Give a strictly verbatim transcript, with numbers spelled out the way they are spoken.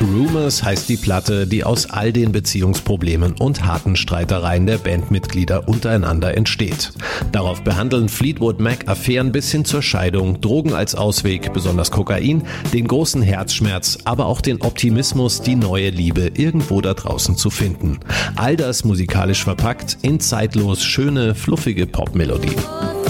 Rumors heißt die Platte, die aus all den Beziehungsproblemen und harten Streitereien der Bandmitglieder untereinander entsteht. Darauf behandeln Fleetwood Mac Affären bis hin zur Scheidung, Drogen als Ausweg, besonders Kokain, den großen Herzschmerz, aber auch den Optimismus, die neue Liebe irgendwo da draußen zu finden. All das musikalisch verpackt in zeitlos schöne, fluffige Popmelodien.